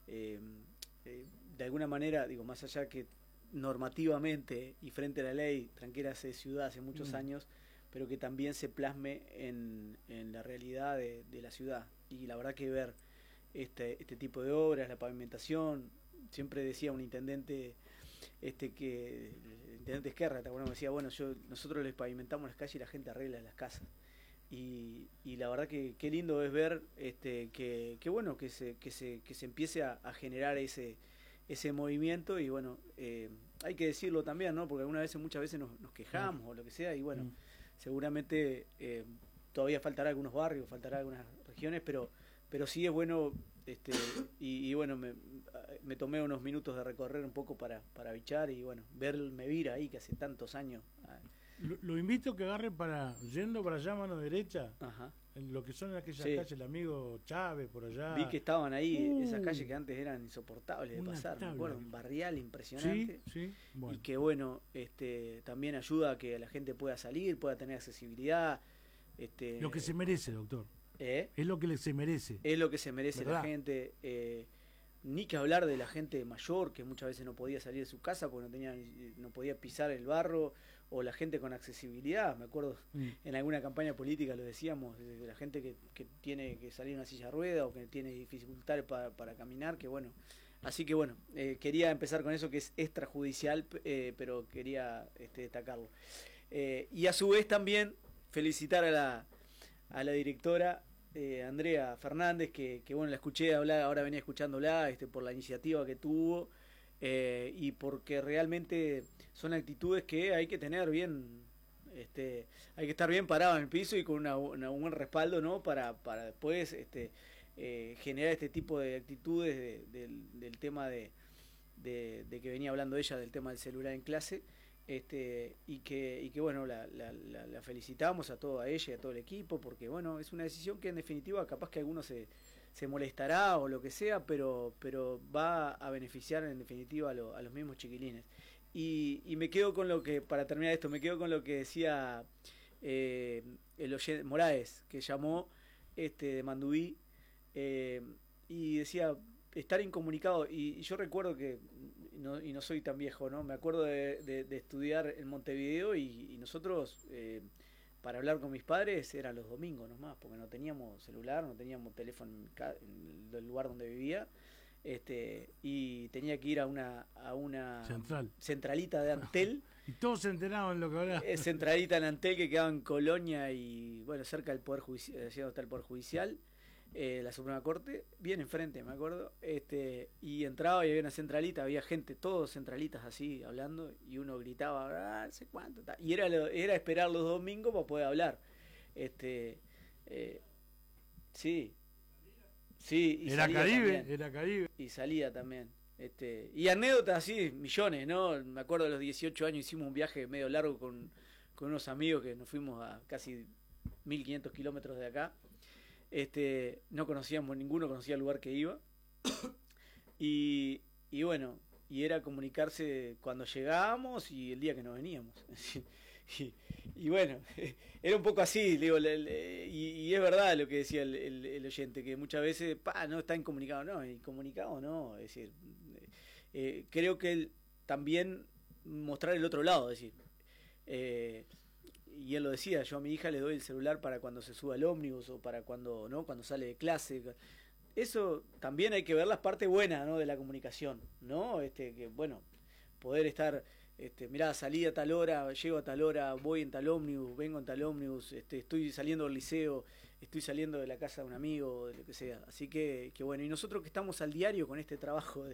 de alguna manera, digo, más allá que normativamente y frente a la ley, Tranquera es ciudad hace muchos años, pero que también se plasme en la realidad de la ciudad. Y la verdad que ver este tipo de obras, la pavimentación, siempre decía un intendente, el intendente Esquerra, me decía, bueno, nosotros les pavimentamos las calles y la gente arregla las casas. Y la verdad que qué lindo es ver que bueno, que se empiece a generar ese movimiento. Y bueno, hay que decirlo también, ¿no? Porque muchas veces nos quejamos o lo que sea, y bueno, seguramente todavía faltará algunos barrios, faltará algunas regiones, pero sí es bueno, y bueno, me tomé unos minutos de recorrer un poco para bichar y bueno, ver el Mevira ahí, que hace tantos años. Lo invito a que agarre yendo para allá a mano derecha. Ajá. En lo que son aquellas calles, el amigo Chávez por allá. Vi que estaban ahí, esas calles que antes eran insoportables de pasar, me acuerdo, un barrial impresionante. Sí, bueno. Y que bueno, también ayuda a que la gente pueda salir, pueda tener accesibilidad. Lo que se merece, doctor. Es lo que se merece. Es lo que se merece, ¿verdad? La gente. Ni que hablar de la gente mayor, que muchas veces no podía salir de su casa porque no podía pisar el barro, o la gente con accesibilidad. Me acuerdo en alguna campaña política lo decíamos, de la gente que tiene que salir en una silla de rueda o que tiene dificultades para caminar, que bueno. Así que bueno, quería empezar con eso, que es extrajudicial, pero quería destacarlo. Y a su vez también felicitar a la directora Andrea Fernández, que bueno, la escuché hablar, ahora venía escuchándola por la iniciativa que tuvo, y porque realmente son actitudes que hay que tener bien, hay que estar bien parado en el piso y con un buen respaldo, ¿no? Para después generar este tipo de actitudes del tema de que venía hablando ella, del tema del celular en clase. Y que bueno, la felicitamos a ella y a todo el equipo, porque bueno, es una decisión que en definitiva capaz que alguno se molestará o lo que sea, pero va a beneficiar en definitiva a los mismos chiquilines. Y me quedo con lo que, para terminar esto, me quedo con lo que decía el oyente Moraes, que llamó de Manduí, y decía estar incomunicado. Y yo recuerdo que no soy tan viejo, ¿no? Me acuerdo de estudiar en Montevideo, y nosotros para hablar con mis padres eran los domingos nomás, porque no teníamos celular, no teníamos teléfono en el lugar donde vivía, y tenía que ir a una centralita de Antel. Y todos se enteraban lo que hablaba. Centralita en Antel, que quedaba en Colonia y bueno, cerca del Poder Judicial, está el Poder Judicial. La Suprema Corte, bien enfrente, me acuerdo, y entraba y había una centralita, había gente, todos centralitas así, hablando, y uno gritaba, no sé cuánto, y era esperar los domingos para poder hablar. Sí, y era Caribe. Y salía también. Y anécdotas así, millones, ¿no? Me acuerdo, a los 18 años hicimos un viaje medio largo con unos amigos que nos fuimos a casi 1500 kilómetros de acá. No conocíamos ninguno, conocía el lugar que iba. Y bueno, y era comunicarse cuando llegábamos y el día que nos veníamos. Y bueno, era un poco así, digo, y es verdad lo que decía el oyente, que muchas veces no está incomunicado, no, es decir, creo que también mostrar el otro lado, es decir, y él lo decía, yo a mi hija le doy el celular para cuando se suba al ómnibus o para cuando sale de clase. Eso también hay que ver las partes buenas, ¿no?, de la comunicación, ¿no? Que bueno, poder estar, mirá, salí a tal hora, llego a tal hora, voy en tal ómnibus, vengo en tal ómnibus, estoy saliendo del liceo, estoy saliendo de la casa de un amigo, de lo que sea. Así que bueno, y nosotros que estamos al diario con este trabajo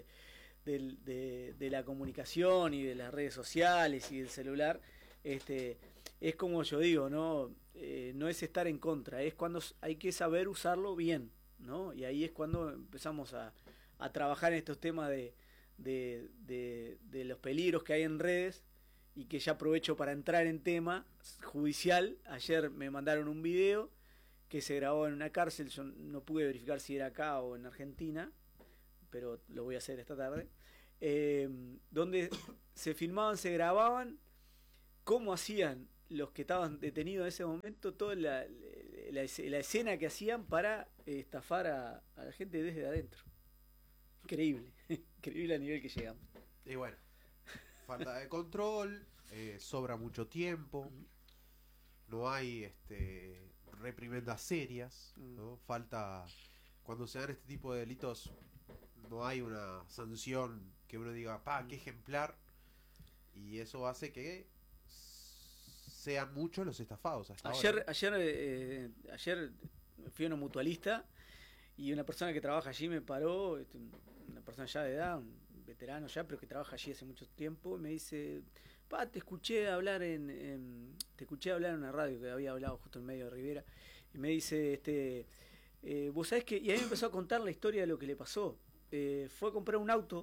de la comunicación y de las redes sociales y del celular, es como yo digo, ¿no? No es estar en contra, es cuando hay que saber usarlo bien, ¿no? Y ahí es cuando empezamos a trabajar en estos temas de los peligros que hay en redes, y que ya aprovecho para entrar en tema judicial. Ayer me mandaron un video que se grabó en una cárcel, yo no pude verificar si era acá o en Argentina, pero lo voy a hacer esta tarde, donde se filmaban, se grababan cómo hacían los que estaban detenidos en ese momento, toda la escena que hacían para estafar a la gente desde adentro. Increíble, increíble al nivel que llegamos. Y bueno, falta de control, sobra mucho tiempo, no hay reprimendas serias, ¿no? Falta, cuando se dan este tipo de delitos, no hay una sanción que uno diga, qué ejemplar, y eso hace que sean muchos los estafados hasta ahora. Ayer fui a una mutualista y una persona que trabaja allí me paró, una persona ya de edad, un veterano ya, pero que trabaja allí hace mucho tiempo, y me dice, te escuché hablar en una radio que había hablado justo en medio de Rivera, y me dice, vos sabés que, y ahí me empezó a contar la historia de lo que le pasó. Fue a comprar un auto,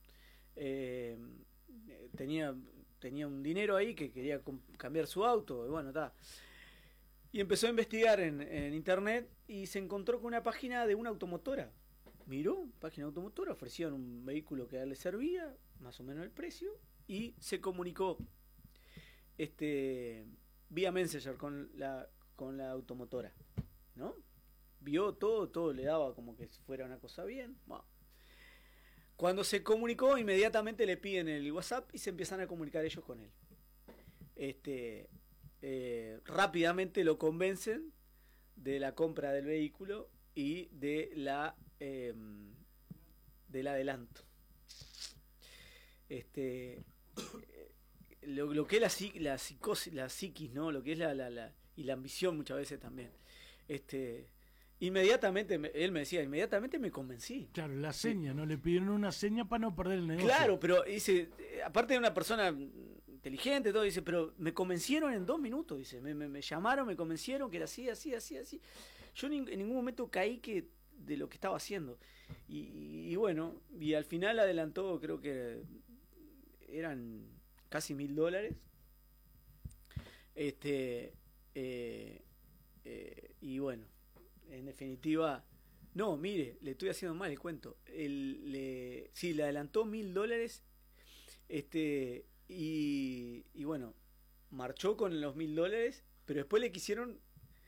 tenía un dinero ahí que quería cambiar su auto, y bueno, y empezó a investigar en internet y se encontró con una página de una automotora. Miró, página de automotora, ofrecían un vehículo que a él le servía, más o menos el precio, y se comunicó vía Messenger con la automotora, ¿no? Vio todo le daba como que fuera una cosa bien. Bueno. Cuando se comunicó, inmediatamente le piden el WhatsApp y se empiezan a comunicar ellos con él. Rápidamente lo convencen de la compra del vehículo y del adelanto. Lo que es la psiquis, ¿no? Lo que es y la ambición muchas veces también. Inmediatamente, él me decía, inmediatamente me convencí. Claro, la seña, ¿no? Le pidieron una seña para no perder el negocio. Claro, pero dice, aparte de una persona inteligente, todo, dice, pero me convencieron en 2 minutos, dice, me llamaron, me convencieron que era así. Yo en ningún momento caí de lo que estaba haciendo. Y bueno, y al final adelantó, creo que eran casi $1.000. Y bueno, en definitiva, no, mire, le estoy haciendo mal el cuento. Sí, le adelantó $1.000, y bueno, marchó con los $1.000, pero después le quisieron,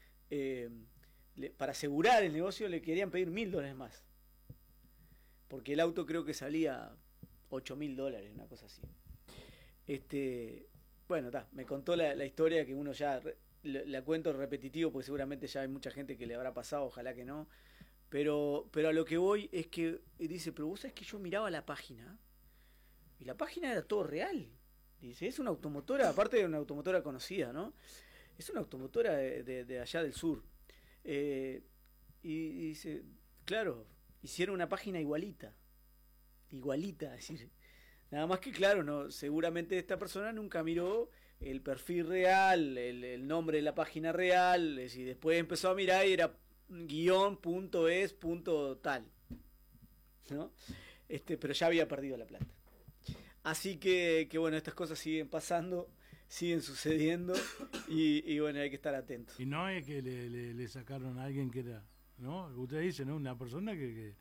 para asegurar el negocio, le querían pedir $1.000 más. Porque el auto creo que salía $8.000, una cosa así. Bueno, me contó la historia que uno ya... La cuento repetitivo porque seguramente ya hay mucha gente que le habrá pasado, ojalá que no, pero a lo que voy es que dice, pero vos sabés que yo miraba la página y la página era todo real. Dice, es una automotora, aparte de una automotora conocida, ¿no? Es una automotora de allá del sur. Y dice, claro, hicieron una página igualita, es decir, nada más que claro, no, seguramente esta persona nunca miró el perfil real, el nombre de la página real, es decir, después empezó a mirar y era _es tal, ¿no? Pero ya había perdido la plata. Así que bueno, estas cosas siguen pasando, siguen sucediendo, y bueno, hay que estar atentos. Y no es que le sacaron a alguien que era, ¿no? Usted dice, ¿no? Una persona que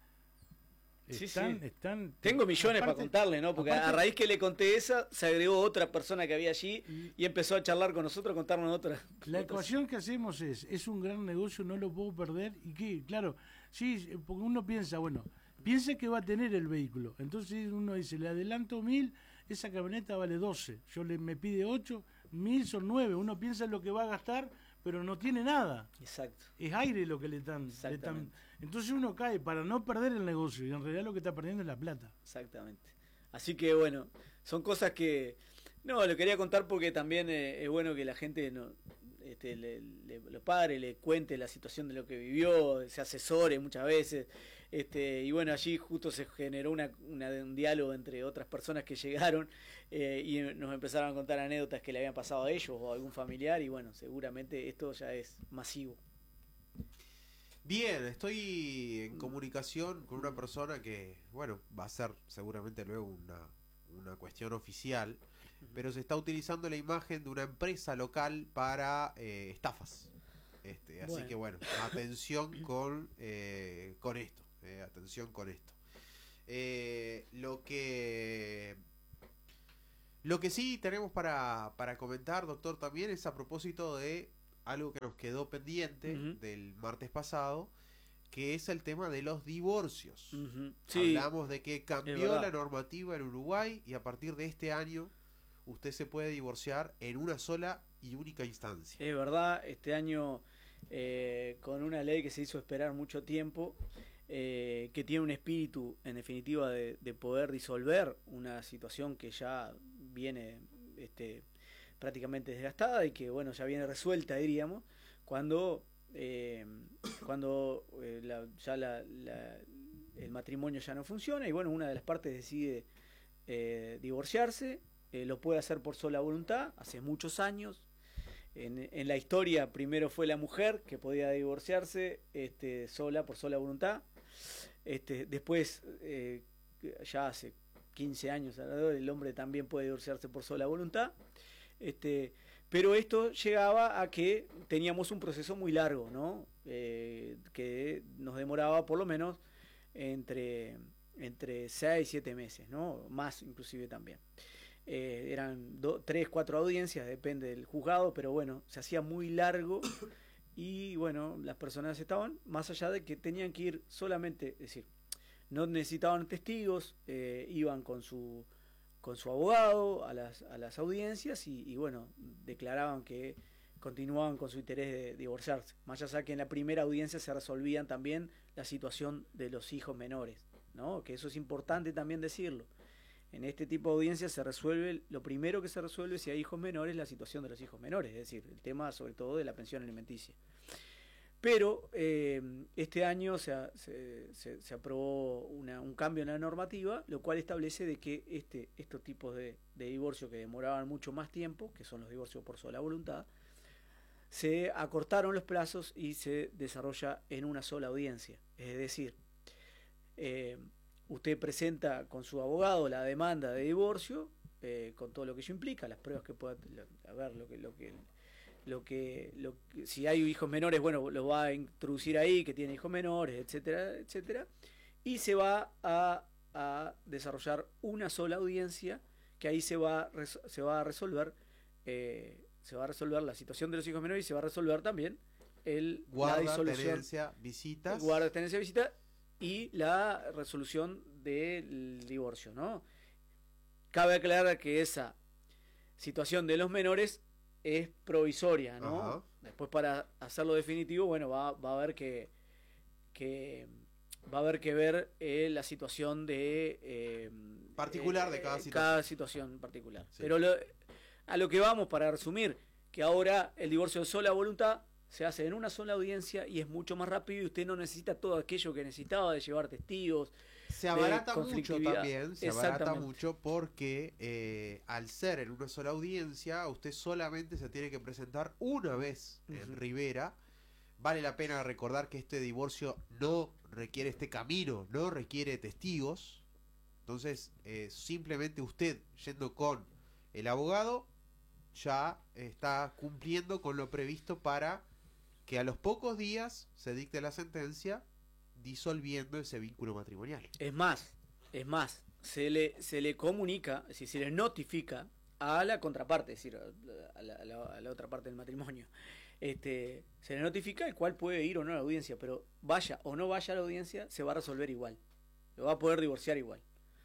tengo millones para contarle, ¿no? Porque a raíz que le conté esa, se agregó otra persona que había allí y empezó a charlar con nosotros, a contarnos otra. La ecuación que hacemos es un gran negocio, no lo puedo perder. Y que, claro, sí, porque uno piensa, piensa que va a tener el vehículo. Entonces uno dice, le adelanto 1.000, esa camioneta vale 12. Me pide 8, 1.000 son 9. Uno piensa en lo que va a gastar, pero no tiene nada. Exacto. Es aire lo que le están. Entonces uno cae para no perder el negocio y en realidad lo que está perdiendo es la plata. Exactamente. Así que bueno, son cosas que... No, lo quería contar porque también es bueno que la gente los padres le cuente la situación de lo que vivió, se asesore muchas veces, y bueno, allí justo se generó un diálogo entre otras personas que llegaron y nos empezaron a contar anécdotas que le habían pasado a ellos o a algún familiar, y bueno, seguramente esto ya es masivo. Bien, estoy en comunicación con una persona que, bueno, va a ser seguramente luego una cuestión oficial, pero se está utilizando la imagen de una empresa local para estafas. Así que bueno, atención con esto. Atención con esto. Lo que sí tenemos para comentar, doctor, también es a propósito de algo que nos quedó pendiente del martes pasado, que es el tema de los divorcios. Sí, hablamos de que cambió la normativa en Uruguay y a partir de este año usted se puede divorciar en una sola y única instancia. Es verdad, este año con una ley que se hizo esperar mucho tiempo, que tiene un espíritu en definitiva de poder disolver una situación que ya viene prácticamente desgastada y que bueno, ya viene resuelta, diríamos, cuando el matrimonio ya no funciona y bueno, una de las partes decide divorciarse. Lo puede hacer por sola voluntad, hace muchos años. En la historia primero fue la mujer que podía divorciarse por sola voluntad. Después, ya hace 15 años alrededor, el hombre también puede divorciarse por sola voluntad. Pero esto llegaba a que teníamos un proceso muy largo, ¿no? Que nos demoraba por lo menos entre 6 y 7 meses, ¿no? Más inclusive también. Eran 3, 4 audiencias, depende del juzgado, pero bueno, se hacía muy largo y bueno, las personas estaban, más allá de que tenían que ir solamente, es decir, no necesitaban testigos, iban con su abogado a las audiencias y bueno, declaraban que continuaban con su interés de divorciarse, más allá que en la primera audiencia se resolvían también la situación de los hijos menores, ¿no? Que eso es importante también decirlo. En este tipo de audiencias se resuelve, lo primero que se resuelve si hay hijos menores, la situación de los hijos menores, es decir, el tema sobre todo de la pensión alimenticia. Pero este año se aprobó un cambio en la normativa, lo cual establece de que estos tipos de divorcio que demoraban mucho más tiempo, que son los divorcios por sola voluntad, se acortaron los plazos y se desarrolla en una sola audiencia. Es decir, usted presenta con su abogado la demanda de divorcio, con todo lo que ello implica, las pruebas que pueda haber, si hay hijos menores, bueno, lo va a introducir ahí, que tiene hijos menores, etcétera, etcétera, y se va a desarrollar una sola audiencia, que ahí se va a resolver la situación de los hijos menores y se va a resolver también la disolución, tenencia, visitas, guarda, tenencia, visita y la resolución del divorcio, ¿no? Cabe aclarar que esa situación de los menores es provisoria, ¿no? Ajá. Después para hacerlo definitivo, bueno, va a haber que ver la situación de particular de cada situación particular. Sí. Pero a lo que vamos, para resumir, que ahora el divorcio de sola voluntad se hace en una sola audiencia y es mucho más rápido y usted no necesita todo aquello que necesitaba de llevar testigos. Se abarata mucho también, se abarata mucho porque al ser en una sola audiencia, usted solamente se tiene que presentar una vez en Rivera. Vale la pena recordar que este divorcio no requiere no requiere testigos. Entonces, simplemente usted yendo con el abogado ya está cumpliendo con lo previsto para que a los pocos días se dicte la sentencia disolviendo ese vínculo matrimonial. Es más, se le comunica, es decir, se le notifica a la contraparte, es decir, a la otra parte del matrimonio. Se le notifica el cual puede ir o no a la audiencia, pero vaya o no vaya a la audiencia, se va a resolver igual. Lo va a poder divorciar igual.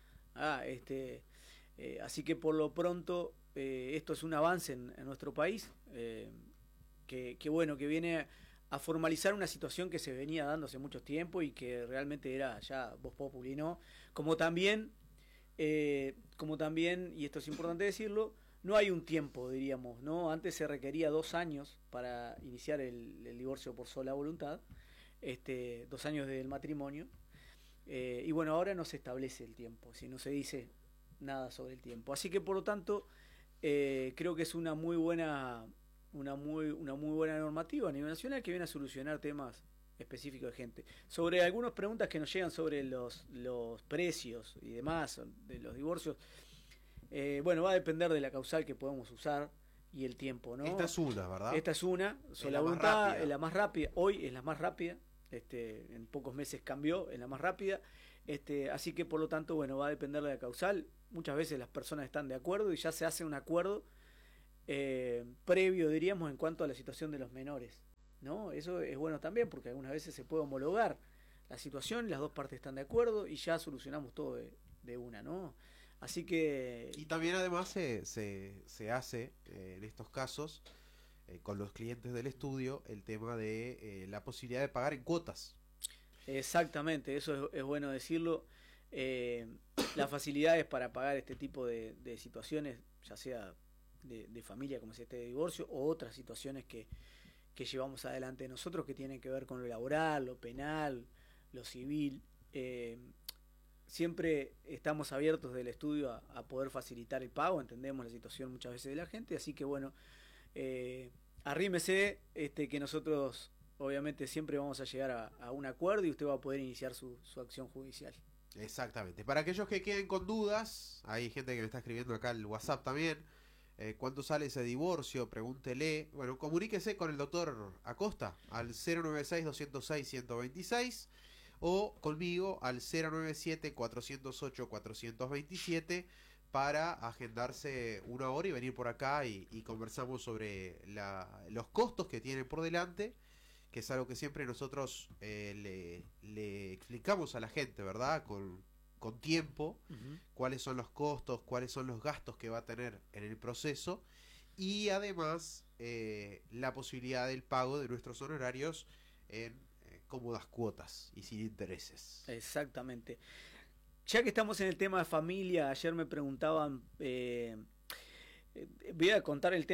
Así que por lo pronto, esto es un avance en nuestro país, que bueno, que viene a formalizar una situación que se venía dando hace mucho tiempo y que realmente era ya vox populi, ¿no? Como también, y esto es importante decirlo, no hay un tiempo, diríamos, ¿no? Antes se requería 2 años para iniciar el divorcio por sola voluntad, 2 años del matrimonio, y bueno, ahora no se establece el tiempo, si no se dice nada sobre el tiempo. Así que por lo tanto, creo que es una muy buena normativa a nivel nacional que viene a solucionar temas específicos de gente. Sobre algunas preguntas que nos llegan sobre los precios y demás de los divorcios, bueno, va a depender de la causal que podemos usar y el tiempo, ¿no? Esta es una, ¿verdad? Esta es una, sola voluntad, es la más rápida, hoy es la más rápida, en pocos meses cambió, es la más rápida, así que por lo tanto, bueno, va a depender de la causal. Muchas veces las personas están de acuerdo y ya se hace un acuerdo previo, diríamos, en cuanto a la situación de los menores, ¿no? Eso es bueno también, porque algunas veces se puede homologar la situación, las dos partes están de acuerdo y ya solucionamos todo de una, ¿no? Así que... Y también además se hace en estos casos con los clientes del estudio el tema de la posibilidad de pagar en cuotas. Exactamente, eso es bueno decirlo. Las facilidades para pagar este tipo de situaciones, ya sea de familia como es de divorcio, o otras situaciones que llevamos adelante nosotros que tienen que ver con lo laboral, lo penal, lo civil. Siempre estamos abiertos del estudio a poder facilitar el pago, entendemos la situación muchas veces de la gente, así que bueno, arrímese, que nosotros obviamente siempre vamos a llegar a un acuerdo y usted va a poder iniciar su acción judicial. Exactamente. Para aquellos que queden con dudas, hay gente que me está escribiendo acá el WhatsApp también. ¿Cuándo sale ese divorcio? Pregúntele. Bueno, comuníquese con el doctor Acosta al 096-206-126 o conmigo al 097-408-427 para agendarse una hora y venir por acá y conversamos sobre los costos que tienen por delante, que es algo que siempre nosotros le explicamos a la gente, ¿verdad? Con tiempo, cuáles son los costos, cuáles son los gastos que va a tener en el proceso y además la posibilidad del pago de nuestros honorarios en cómodas cuotas y sin intereses. Exactamente. Ya que estamos en el tema de familia, ayer me preguntaban, voy a contar el tema